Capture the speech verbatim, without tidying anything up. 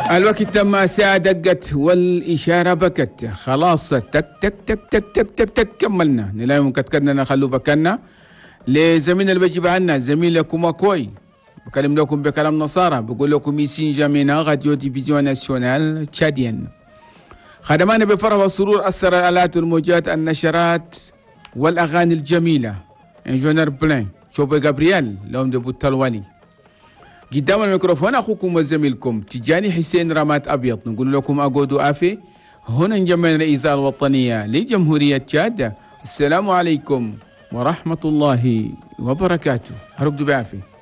الوقت تم الساعة دقت والإشارة بكت، خلاص تك تك تك تك تك تك تك كملنا نلاقيهم كتكرنا نخلو بكنا لزميلنا اللي بيجيب عنا زميلكم أكوي بكلم لكم بكلام نصارى بقول لكم يسين جامينا راديو ديفيزيون ناسيونال تشاديان. خدمانا بفرح وسرور أثر الآلات والموجات النشرات والأغاني الجميلة انجونر بلين شوبي جابرييل لهم دبو التلوالي. قدام الميكروفون أخوكم وزميلكم تجاني حسين رامات أبيض، نقول لكم أقودوا آفي هنا نجمع الإذاعة الوطنية لجمهورية تشاد. السلام عليكم ورحمة الله وبركاته. أرجو بعافية.